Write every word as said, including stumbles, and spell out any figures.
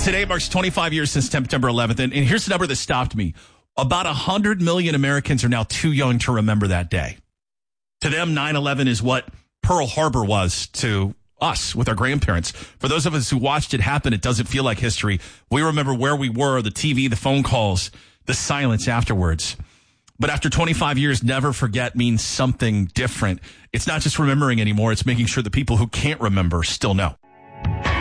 Today marks twenty-five years since September eleventh, and, and here's the number that stopped me. About one hundred million Americans are now too young to remember that day. To them, nine eleven is what Pearl Harbor was to us with our grandparents. For those of us who watched it happen, it doesn't feel like history. We remember where we were, the T V, the phone calls, the silence afterwards. But after twenty-five years, never forget means something different. It's not just remembering anymore. It's making sure the people who can't remember still know.